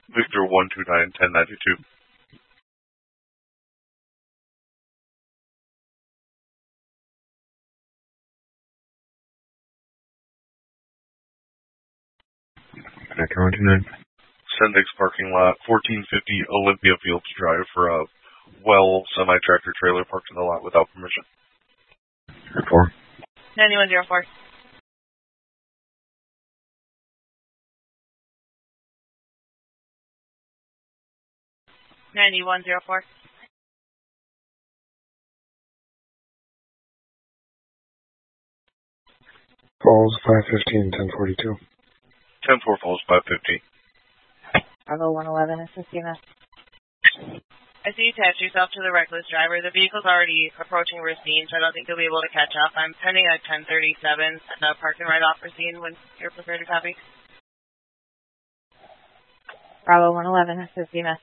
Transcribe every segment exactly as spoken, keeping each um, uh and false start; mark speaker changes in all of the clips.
Speaker 1: Victor one two nine, ten ninety-two.
Speaker 2: Victor one two nine.
Speaker 1: Sendix parking lot, fourteen fifty Olympia Fields Drive for a well semi-tractor trailer parked in the lot without permission.
Speaker 2: four.
Speaker 3: ninety-one zero four. ninety-one zero four.
Speaker 2: Falls five fifteen, ten forty-two.
Speaker 1: ten four Falls five fifty.
Speaker 4: Bravo one eleven, assisting us.
Speaker 3: I see you attach yourself to the reckless driver. The vehicle's already approaching Racine, so I don't think you'll be able to catch up. I'm pending at ten thirty-seven, uh, parking right off Racine when you're prepared to copy.
Speaker 4: Bravo one eleven, assisting us.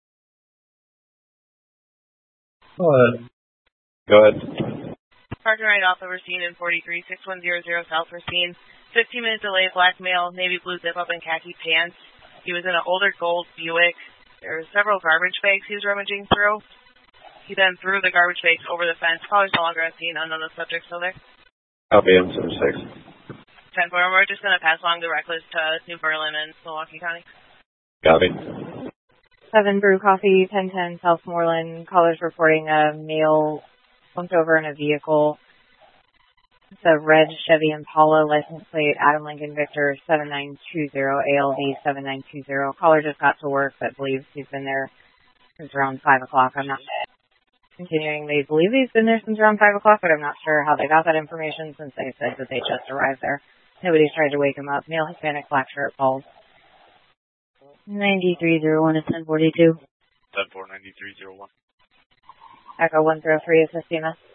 Speaker 5: Go ahead. Go ahead.
Speaker 3: Parking right off of Racine in forty-three, six one zero zero South Racine. fifteen minute delay, black male, navy blue zip up and khaki pants. He was in an older gold Buick. There were several garbage bags he was rummaging through. He then threw the garbage bags over the fence. Probably no longer on scene. Unknown subject still there.
Speaker 5: Copy, M seven six.
Speaker 3: ten four, we're just going to pass along the reckless to New Berlin and Milwaukee County.
Speaker 5: Copy.
Speaker 4: seven Brew Coffee, ten ten Southmoreland. Callers reporting a male slumped over in a vehicle. It's a red Chevy Impala, license plate Adam Lincoln Victor seven nine two zero, A L V seven nine two zero. Caller just got to work but believes he's been there since around five o'clock. I'm not continuing. They believe he's been there since around five o'clock, but I'm not sure how they got that information since they said that they just arrived there. Nobody's tried to wake him up. Male Hispanic, black shirt, Falls. ninety-three zero one to ten forty-two.
Speaker 1: ten four, ninety-three zero one.
Speaker 4: Echo one zero three, assisting us.